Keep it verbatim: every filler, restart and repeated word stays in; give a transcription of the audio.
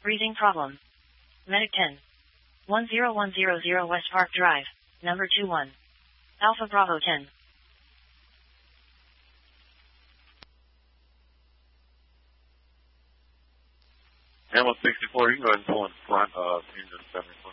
Breathing problem. Medic ten. one zero one zero zero West Park Drive, number two one. Alpha Bravo ten. Hamlet sixty-four, you can go ahead and pull in front of engine seventy-five.